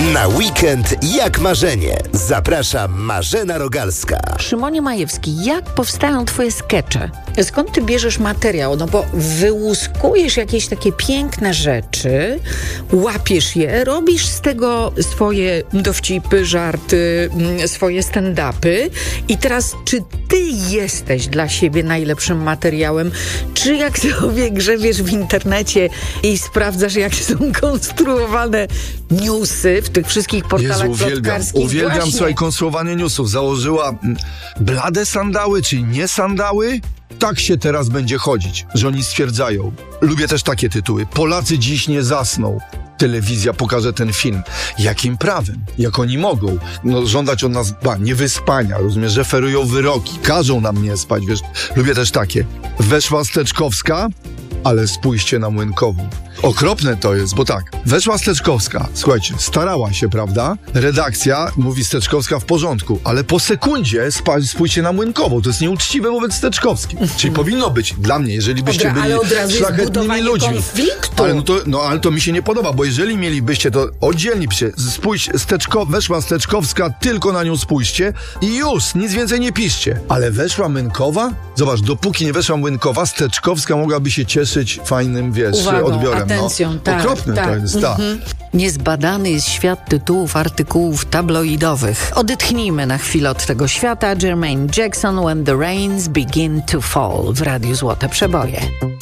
Na weekend jak marzenie. Zaprasza Marzena Rogalska. Szymonie Majewski, jak powstają twoje skecze? Skąd ty bierzesz materiał? No bo wyłuskujesz jakieś takie piękne rzeczy, łapiesz je, robisz z tego swoje dowcipy, żarty, swoje stand-upy i teraz czy ty jesteś dla siebie najlepszym materiałem, czy jak sobie grzebiesz w internecie i sprawdzasz, jak są konstruowane newsy w tych wszystkich portalach plotkarskich? Uwielbiam, słuchaj, konstruowanie newsów. Założyła blade sandały, czyli nie sandały? Tak się teraz będzie chodzić, że oni stwierdzają. Lubię też takie tytuły. Polacy dziś nie zasną. Telewizja pokaże ten film. Jakim prawem? Jak oni mogą? No, żądać od nas niewyspania, rozumiesz, że ferują wyroki. Każą nam nie spać, wiesz. Lubię też takie. Weszła Steczkowska, ale spójrzcie na Młynkową. Okropne to jest, bo tak, weszła Steczkowska, słuchajcie, starała się, prawda? Redakcja mówi Steczkowska w porządku, ale po sekundzie spójrzcie na Młynkową. To jest nieuczciwe wobec Steczkowskiej. Czyli powinno być, dla mnie, jeżeli byście byli szlachetnymi ludźmi. Konfliktu. Ale to mi się nie podoba, bo jeżeli mielibyście to oddzielnie, spójrz, weszła Steczkowska, tylko na nią spójrzcie i już, nic więcej nie piszcie. Ale weszła Młynkowa? Zobacz, dopóki nie weszła Młynkowa, Steczkowska mogłaby się cieszyć fajnym, odbiorem. Atencją, tak, okropne to jest, tak. Niezbadany jest świat tytułów artykułów tabloidowych. Odetchnijmy na chwilę od tego świata. Jermaine Jackson, When the Rains Begin to Fall w Radiu Złote Przeboje.